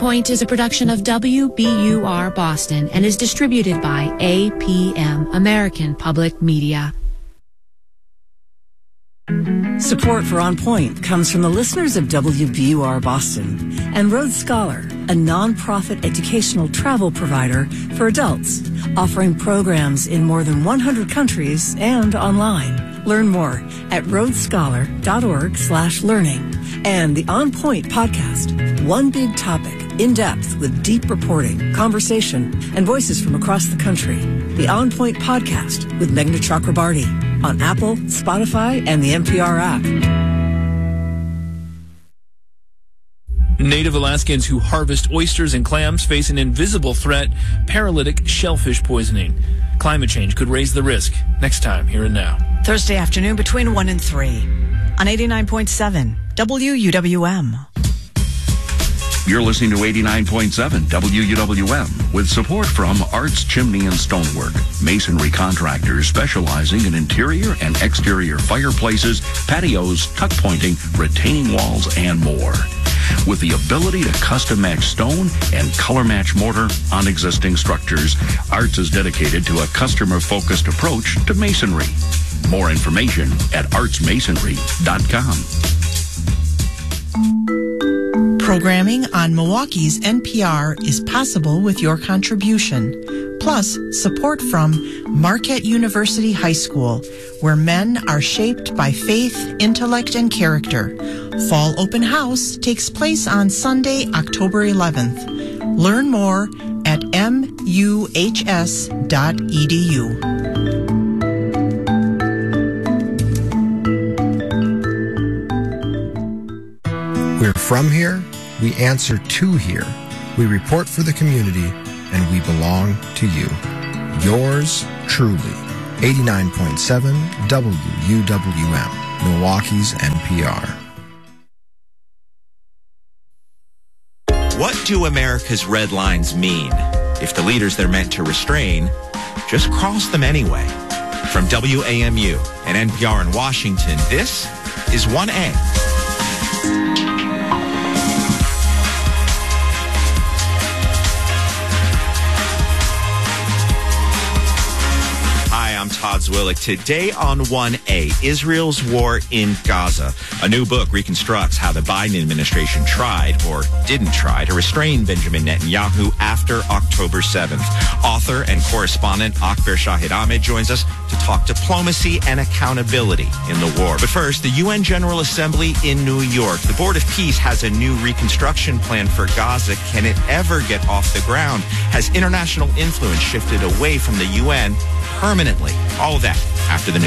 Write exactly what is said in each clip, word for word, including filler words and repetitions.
Point is a production of W B U R Boston and is distributed by A P M, American Public Media. Support for On Point comes from the listeners of W B U R Boston and Rhodes Scholar, a nonprofit educational travel provider for adults, offering programs in more than one hundred countries and online. Learn more at rhodesscholar.org slash learning. And the On Point podcast, one big topic, in depth with deep reporting, conversation, and voices from across the country. The On Point podcast with Meghna Chakrabarty on Apple, Spotify, and the N P R app. Native Alaskans who harvest oysters and clams face an invisible threat, paralytic shellfish poisoning. Climate change could raise the risk. Next time, Here and Now. Thursday afternoon between one and three on eighty-nine point seven W U W M. You're listening to eighty-nine point seven W U W M with support from Arts Chimney and Stonework, masonry contractors specializing in interior and exterior fireplaces, patios, tuck pointing, retaining walls, and more. With the ability to custom match stone and color match mortar on existing structures, Arts is dedicated to a customer-focused approach to masonry. More information at arts masonry dot com. Programming on Milwaukee's N P R is possible with your contribution, plus support from Marquette University High School, where men are shaped by faith, intellect, and character. Fall Open House takes place on Sunday, October eleventh. Learn more at m u h s dot e d u. We're from here, we answer to here, we report for the community, and we belong to you. Yours truly, eighty-nine point seven W U W M, Milwaukee's N P R. What do America's red lines mean? If the leaders they're meant to restrain just cross them anyway. From W A M U and N P R in Washington, this is one A. I'm Todd Zwillich. Today on one A, Israel's war in Gaza. A new book reconstructs how the Biden administration tried, or didn't try, to restrain Benjamin Netanyahu after October seventh. Author and correspondent Akber Shahid Ahmed joins us to talk diplomacy and accountability in the war. But first, the U N General Assembly in New York. The Board of Peace has a new reconstruction plan for Gaza. Can it ever get off the ground? Has international influence shifted away from the U N permanently? All of that after the news.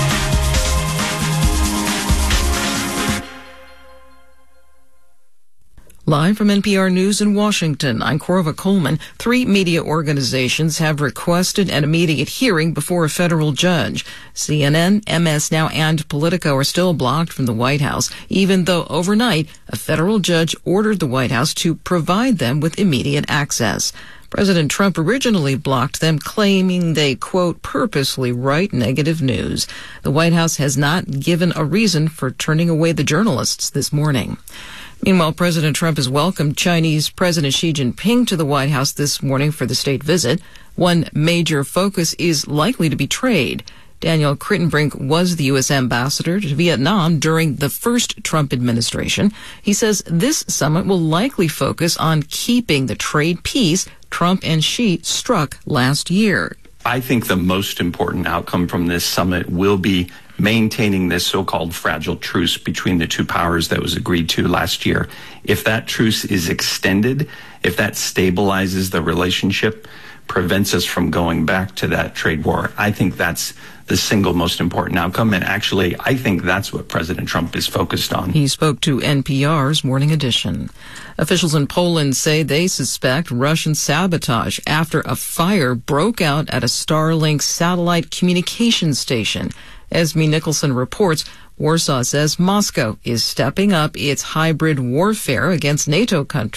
Live from N P R News in Washington, I'm Corva Coleman. Three media organizations have requested an immediate hearing before a federal judge. C N N, M S Now, and Politico are still blocked from the White House, even though overnight a federal judge ordered the White House to provide them with immediate access. President Trump originally blocked them, claiming they, quote, purposely write negative news. The White House has not given a reason for turning away the journalists this morning. Meanwhile, President Trump has welcomed Chinese President Xi Jinping to the White House this morning for the state visit. One major focus is likely to be trade. Daniel Crittenbrink was the U S ambassador to Vietnam during the first Trump administration. He says this summit will likely focus on keeping the trade peace Trump and Xi struck last year. I think the most important outcome from this summit will be maintaining this so-called fragile truce between the two powers that was agreed to last year. If that truce is extended, if that stabilizes the relationship, prevents us from going back to that trade war, I think that's the single most important outcome. And actually, I think that's what President Trump is focused on. He spoke to N P R's Morning Edition. Officials in Poland say they suspect Russian sabotage after a fire broke out at a Starlink satellite communication station. Esme Nicholson reports Warsaw says Moscow is stepping up its hybrid warfare against NATO countries,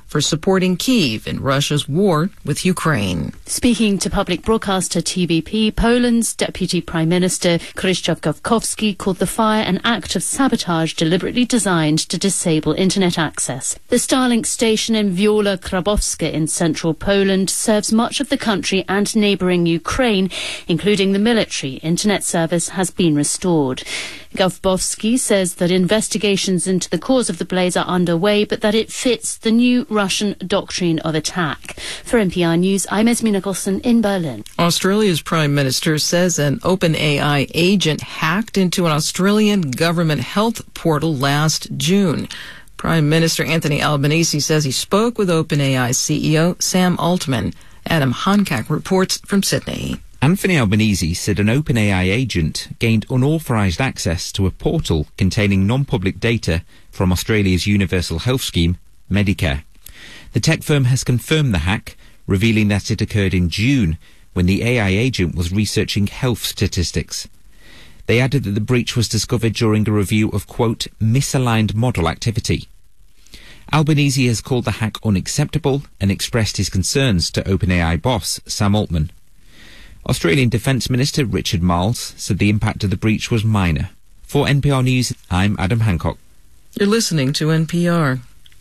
for supporting Kyiv in Russia's war with Ukraine. Speaking to public broadcaster T V P, Poland's Deputy Prime Minister Krzysztof Gawkowski called the fire an act of sabotage deliberately designed to disable internet access. The Starlink station in Wiola Krabowska in central Poland serves much of the country and neighbouring Ukraine, including the military. Internet service has been restored. Gawkowski says that investigations into the cause of the blaze are underway, but that it fits the new Russian doctrine of attack. For N P R News, I'm Esme Nicholson in Berlin. Australia's Prime Minister says an OpenAI agent hacked into an Australian government health portal last June. Prime Minister Anthony Albanese says he spoke with OpenAI C E O Sam Altman. Adam Hancock reports from Sydney. Anthony Albanese said an OpenAI agent gained unauthorised access to a portal containing non-public data from Australia's universal health scheme, Medicare. The tech firm has confirmed the hack, revealing that it occurred in June when the A I agent was researching health statistics. They added that the breach was discovered during a review of, quote, misaligned model activity. Albanese has called the hack unacceptable and expressed his concerns to OpenAI boss Sam Altman. Australian Defence Minister Richard Marles said the impact of the breach was minor. For N P R News, I'm Adam Hancock. You're listening to N P R.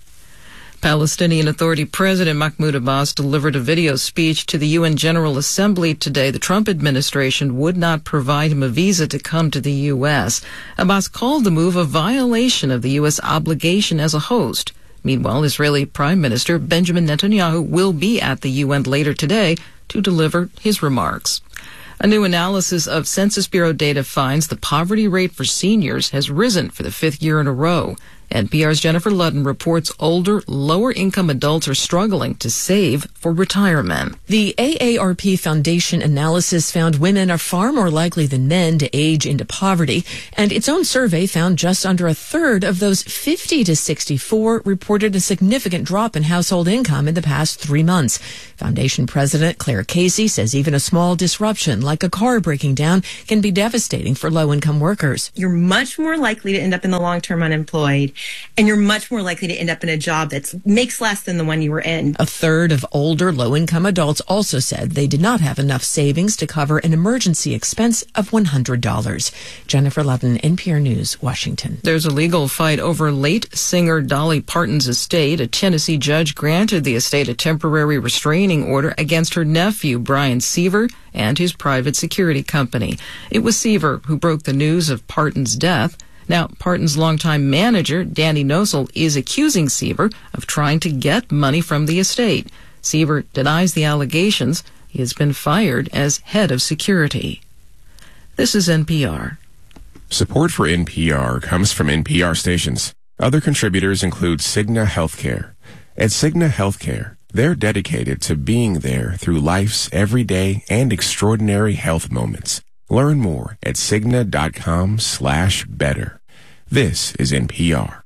Palestinian Authority President Mahmoud Abbas delivered a video speech to the U N General Assembly today. The Trump administration would not provide him a visa to come to the U S. Abbas called the move a violation of the U S obligation as a host. Meanwhile, Israeli Prime Minister Benjamin Netanyahu will be at the U N later today to deliver his remarks. A new analysis of Census Bureau data finds the poverty rate for seniors has risen for the fifth year in a row. N P R's Jennifer Ludden reports older, lower-income adults are struggling to save for retirement. The A A R P Foundation analysis found women are far more likely than men to age into poverty, and its own survey found just under a third of those fifty to sixty-four reported a significant drop in household income in the past three months. Foundation President Claire Casey says even a small disruption, like a car breaking down, can be devastating for low-income workers. You're much more likely to end up in the long-term unemployed, and you're much more likely to end up in a job that makes less than the one you were in. A third of older low-income adults also said they did not have enough savings to cover an emergency expense of one hundred dollars. Jennifer Ludden, N P R News, Washington. There's a legal fight over late singer Dolly Parton's estate. A Tennessee judge granted the estate a temporary restraining order against her nephew, Brian Seaver, and his private security company. It was Seaver who broke the news of Parton's death. Now, Parton's longtime manager, Danny Nosel, is accusing Seaver of trying to get money from the estate. Seaver denies the allegations. He has been fired as head of security. This is N P R. Support for N P R comes from N P R stations. Other contributors include Cigna Healthcare. At Cigna Healthcare, they're dedicated to being there through life's everyday and extraordinary health moments. Learn more at Cigna.com slash better. This is N P R.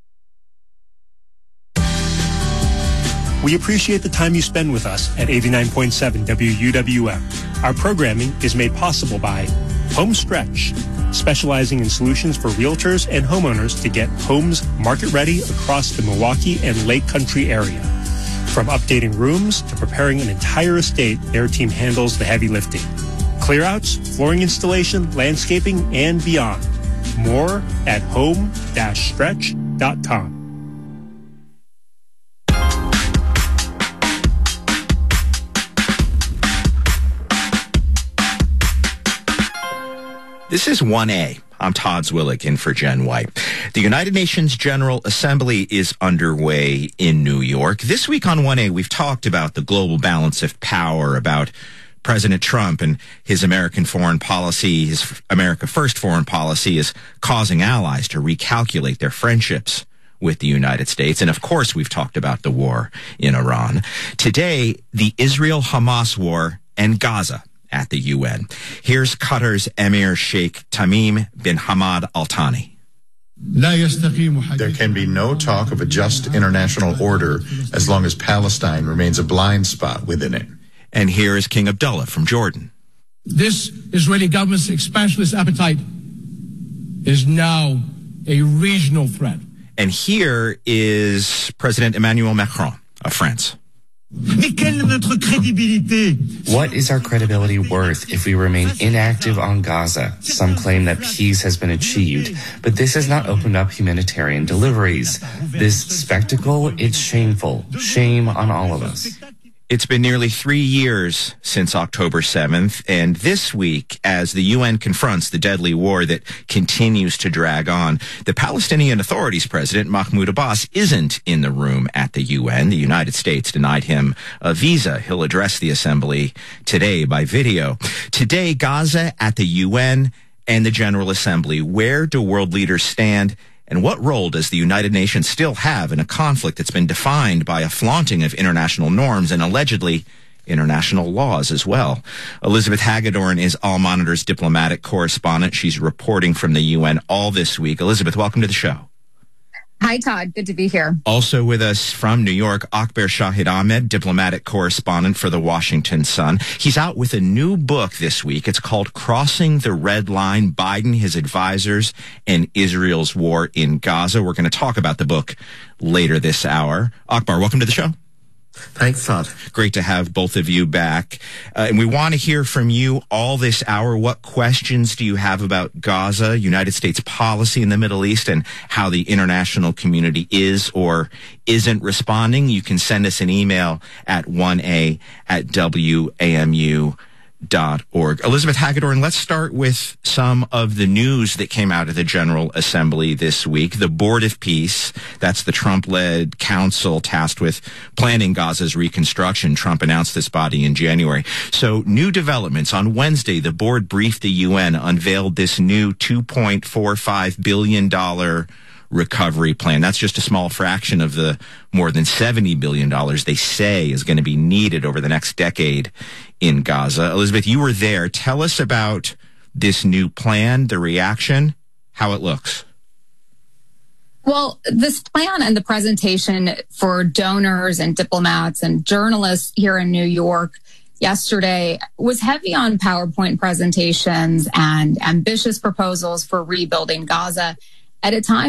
We appreciate the time you spend with us at eighty-nine point seven W U W M. Our programming is made possible by Home Stretch, specializing in solutions for realtors and homeowners to get homes market-ready across the Milwaukee and Lake Country area. From updating rooms to preparing an entire estate, their team handles the heavy lifting. Clearouts, flooring installation, landscaping, and beyond. More at home dash stretch dot com. This is one A. I'm Todd Zwillig in for Jen White. The United Nations General Assembly is underway in New York. This week on one A, we've talked about the global balance of power, about President Trump and his American foreign policy, his America First foreign policy is causing allies to recalculate their friendships with the United States. And of course, we've talked about the war in Iran. Today, the Israel-Hamas war and Gaza at the U N. Here's Qatar's Emir Sheikh Tamim bin Hamad Al Thani. There can be no talk of a just international order as long as Palestine remains a blind spot within it. And here is King Abdullah from Jordan. This Israeli government's expansionist appetite is now a regional threat. And here is President Emmanuel Macron of France. What is our credibility worth if we remain inactive on Gaza? Some claim that peace has been achieved, but this has not opened up humanitarian deliveries. This spectacle, it's shameful. Shame on all of us. It's been nearly three years since October seventh, and this week, as the U N confronts the deadly war that continues to drag on, the Palestinian Authority's president, Mahmoud Abbas, isn't in the room at the U N. The United States denied him a visa. He'll address the assembly today by video. Today, Gaza at the U N and the General Assembly. Where do world leaders stand? And what role does the United Nations still have in a conflict that's been defined by a flaunting of international norms and allegedly international laws as well? Elizabeth Hagedorn is All Monitor's diplomatic correspondent. She's reporting from the U N all this week. Elizabeth, welcome to the show. Hi, Todd. Good to be here. Also with us from New York, Akber Shahid Ahmed, diplomatic correspondent for the Washington Sun. He's out with a new book this week. It's called Crossing the Red Line, Biden, His Advisors, and Israel's War in Gaza. We're going to talk about the book later this hour. Akbar, welcome to the show. Thanks, Todd. Great to have both of you back. Uh, and we want to hear from you all this hour. What questions do you have about Gaza, United States policy in the Middle East, and how the international community is or isn't responding? You can send us an email at one a at W A M U dot org. Elizabeth Hagedorn, let's start with some of the news that came out of the General Assembly this week. The Board of Peace, that's the Trump-led council tasked with planning Gaza's reconstruction. Trump announced this body in January. So new developments. On Wednesday, the board briefed the U N, unveiled this new two point four five billion dollars recovery plan. That's just a small fraction of the more than seventy billion dollars they say is going to be needed over the next decade in Gaza. Elizabeth, you were there. Tell us about this new plan, the reaction, how it looks. Well, this plan and the presentation for donors and diplomats and journalists here in New York yesterday was heavy on PowerPoint presentations and ambitious proposals for rebuilding Gaza at a time